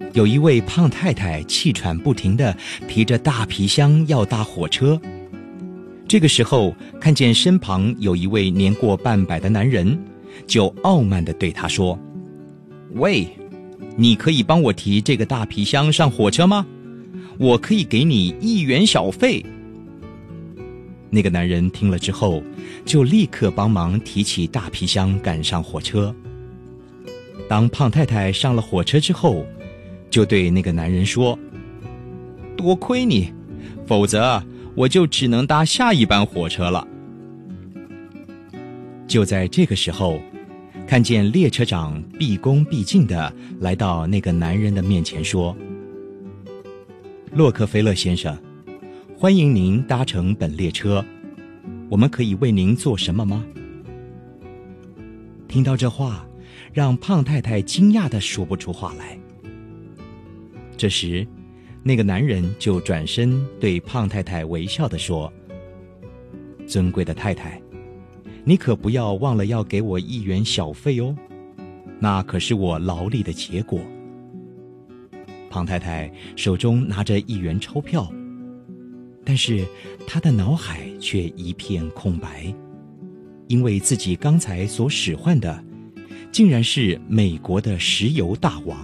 有一位胖太太气喘不停地提着大皮箱要搭火车。这个时候看见身旁有一位年过半百的男人，就傲慢地对他说：喂，你可以帮我提这个大皮箱上火车吗？我可以给你1元小费。那个男人听了之后，就立刻帮忙提起大皮箱赶上火车。当胖太太上了火车之后，就对那个男人说：多亏你，否则我就只能搭下一班火车了。就在这个时候，看见列车长毕恭毕敬地来到那个男人的面前说：洛克菲勒先生，欢迎您搭乘本列车，我们可以为您做什么吗？听到这话，让胖太太惊讶地说不出话来。这时那个男人就转身对胖太太微笑地说：尊贵的太太，你可不要忘了要给我1元小费哦，那可是我劳力的结果。胖太太手中拿着1元钞票，但是她的脑海却一片空白，因为自己刚才所使唤的竟然是美国的石油大王。